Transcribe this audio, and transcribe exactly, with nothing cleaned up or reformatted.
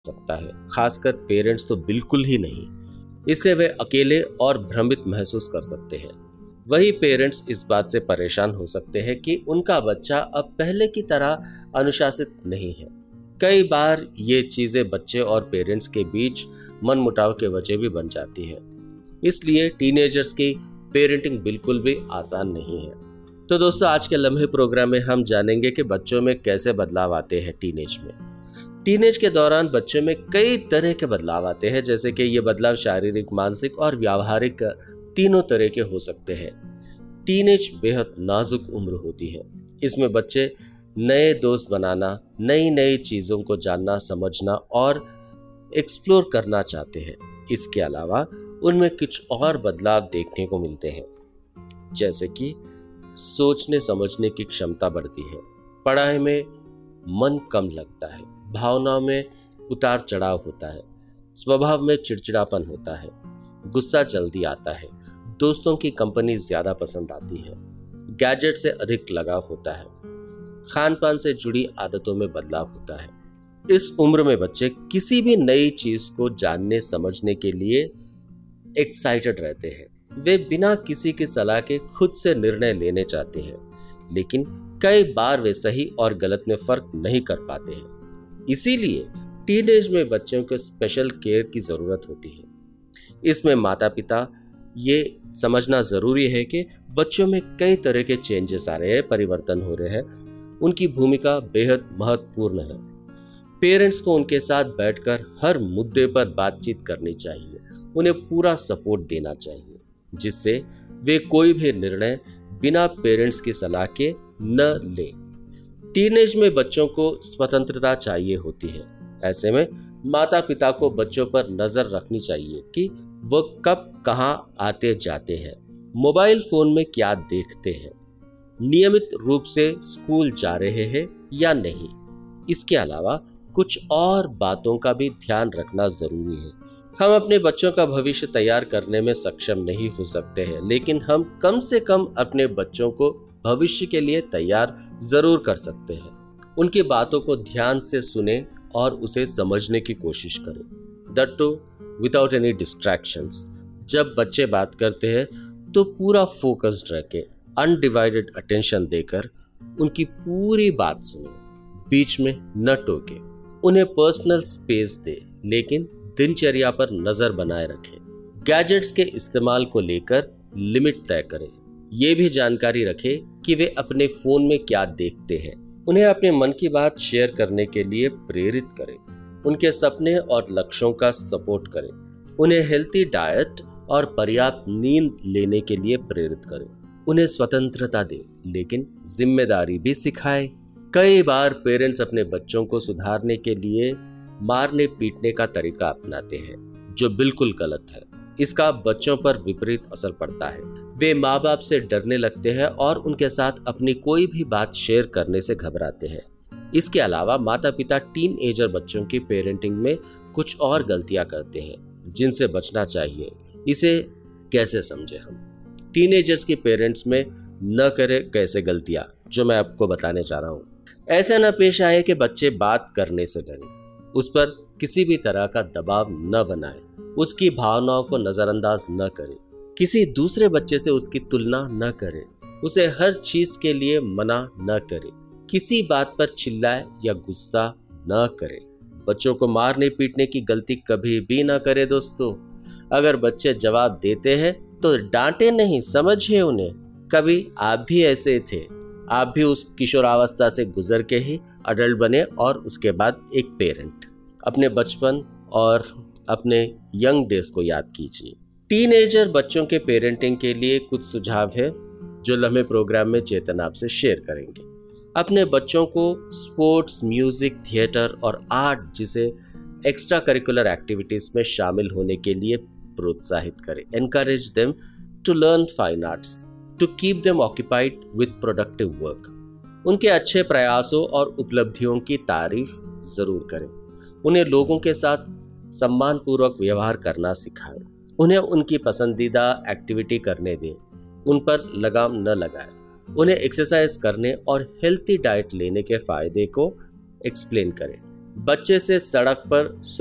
सकता है, खासकर पेरेंट्स तो बिल्कुल ही नहीं। इससे वे अकेले और भ्रमित महसूस कर सकते हैं। वही पेरेंट्स इस बात से परेशान हो सकते हैं कि उनका बच्चा अब पहले की तरह अनुशासित नहीं है। कई बार ये चीजें बच्चे और पेरेंट्स के बीच मनमुटाव के वजह भी बन जाती है। इसलिए टीनेजर्स की पेरेंटिंग बिल्कुल भी आसान नहीं है। तो दोस्तों, आज के लम्हे प्रोग्राम में हम जानेंगे कि बच्चों में कैसे बदलाव आते हैं टीनेज में। टीनेज के दौरान बच्चों में कई तरह के बदलाव आते हैं, जैसे कि ये बदलाव शारीरिक, मानसिक और व्यावहारिक तीनों तरह के हो सकते हैं। टीनेज बेहद नाजुक उम्र होती है। इसमें बच्चे नए दोस्त बनाना, नई नई चीजों को जानना, समझना और एक्सप्लोर करना चाहते हैं। इसके अलावा उनमें कुछ और बदलाव देखने को मिलते हैं, जैसे कि सोचने समझने की क्षमता बढ़ती है, पढ़ाई में मन कम लगता है, भावनाओं में उतार चढ़ाव होता है, स्वभाव में चिड़चिड़ापन होता है, गुस्सा जल्दी आता है, दोस्तों की कंपनी ज्यादा पसंद आती है, गैजेट से अधिक लगाव होता है, खान पान से जुड़ी आदतों में बदलाव होता है। इस उम्र में बच्चे किसी भी नई चीज को जानने समझने के लिए एक्साइटेड रहते हैं। वे बिना किसी की सलाह के खुद से निर्णय लेने चाहते हैं, लेकिन कई बार वे सही और गलत में फर्क नहीं कर पाते हैं। इसीलिए टीनेज में बच्चों को स्पेशल केयर की जरूरत होती है। इसमें माता पिता ये समझना जरूरी है कि बच्चों में कई तरह के चेंजेस आ रहे हैं, परिवर्तन हो रहे हैं। उनकी भूमिका बेहद महत्वपूर्ण है। पेरेंट्स को उनके साथ बैठकर हर मुद्दे पर बातचीत करनी चाहिए, उन्हें पूरा सपोर्ट देना चाहिए, जिससे वे कोई भी निर्णय बिना पेरेंट्स की सलाह के न ले। टीनेज में बच्चों को स्वतंत्रता चाहिए होती है। ऐसे में माता पिता को बच्चों पर नजर रखनी चाहिए कि वो कब कहाँ आते जाते हैं, मोबाइल फोन में क्या देखते हैं, नियमित रूप से स्कूल जा रहे हैं या नहीं। इसके अलावा कुछ और बातों का भी ध्यान रखना जरूरी है। हम अपने बच्चों का भविष्य तैयार करने में सक्षम नहीं हो सकते हैं, लेकिन हम कम से कम अपने बच्चों को भविष्य के लिए तैयार जरूर कर सकते हैं। उनकी बातों को ध्यान से सुने और उसे समझने की कोशिश करें, that to without any distractions. जब बच्चे बात करते हैं तो पूरा फोकस्ड रखें, अनडिवाइडेड अटेंशन देकर उनकी पूरी बात सुने, बीच में न टोके। उन्हें पर्सनल स्पेस दे, लेकिन दिनचर्या पर नजर बनाए रखें। गैजेट्स के इस्तेमाल को लेकर लिमिट तय करें। ये भी जानकारी रखें कि वे अपने फोन में क्या देखते हैं। उन्हें अपने मन की बात शेयर करने के लिए प्रेरित करें। उनके सपने और लक्ष्यों का सपोर्ट करें। उन्हें हेल्थी डाइट और पर्याप्त नींद लेने के लिए प्रेरित करें। उन्हें स्वतंत्रता दें, लेकिन जिम्मेदारी भी सिखाएं। कई बार पेरेंट्स अपने बच्चों को सुधारने के लिए मारने पीटने का तरीका अपनाते हैं, जो बिल्कुल गलत है। इसका बच्चों पर विपरीत असर पड़ता है। वे माँ बाप से डरने लगते हैं और उनके साथ अपनी कोई भी बात शेयर करने से घबराते हैं। इसके अलावा माता पिता टीन एजर बच्चों की पेरेंटिंग में कुछ और गलतियां करते हैं, जिनसे बचना चाहिए। इसे कैसे समझे हम? टीनेजर्स के पेरेंट्स में न करें कैसे गलतियां, जो मैं आपको बताने चाह रहा हूँ। ऐसा न पेश आए कि बच्चे बात करने से डरें, उस पर किसी भी तरह का दबाव न बनाएं, उसकी भावनाओं को नजरअंदाज न करें, किसी दूसरे बच्चे से उसकी तुलना न करें, उसे हर चीज के लिए मना न करें, किसी बात पर चिल्लाए या गुस्सा न करें। बच्चों को मारने पीटने की गलती कभी भी न करें दोस्तों। अगर बच्चे जवाब देते हैं तो डांटे नहीं, समझिए उन्हें। कभी आप भी ऐसे थे, आप भी उस किशोरावस्था से गुजर के ही अडल्ट बने और उसके बाद एक पेरेंट। अपने बचपन और अपने यंग डेज को याद कीजिए। टीनेजर बच्चों के पेरेंटिंग के लिए कुछ सुझाव है जो लम्हे प्रोग्राम में चेतन आपसे शेयर करेंगे। अपने बच्चों को स्पोर्ट्स, म्यूजिक, थिएटर और आर्ट जैसे एक्स्ट्रा करिकुलर एक्टिविटीज में शामिल होने के लिए प्रोत्साहित करें। Encourage them to learn fine arts, to keep them occupied with productive work. उनके अच्छे प्रयासों और उपलब्धियों की तारीफ जरूर करें। उन्हें लोगों के साथ सम्मानपूर्वक व्यवहार करना सिखाएं। उन्हें उनकी पसंदीदा एक्टिविटी करने दें, उन पर लगाम न लगाएं। उन्हें एक्सरसाइज करने और हेल्थी डाइट लेने के फायदे को एक्सप्लेन करें। बच्चे से सड़क पर